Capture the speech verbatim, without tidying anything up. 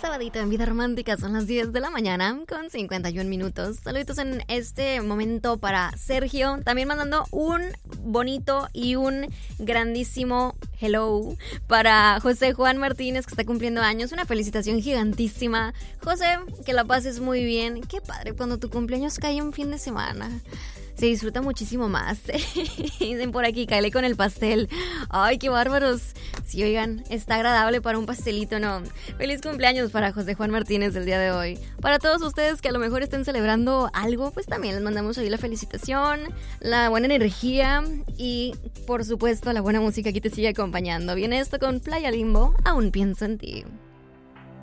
Sabadito en Vida Romántica, son las diez de la mañana con cincuenta y un minutos. Saluditos en este momento para Sergio, también mandando un bonito y un grandísimo hello para José Juan Martínez, que está cumpliendo años. Una felicitación gigantísima. José, que la pases muy bien. Qué padre cuando tu cumpleaños cae un fin de semana. Se disfruta muchísimo más. Dicen por aquí, cáele con el pastel. Ay, qué bárbaros. Sí, oigan, está agradable para un pastelito, ¿no? Feliz cumpleaños para José Juan Martínez el día de hoy. Para todos ustedes que a lo mejor estén celebrando algo, pues también les mandamos ahí la felicitación, la buena energía y, por supuesto, la buena música que te sigue acompañando. Viene esto con Playa Limbo, Aún Pienso en Ti.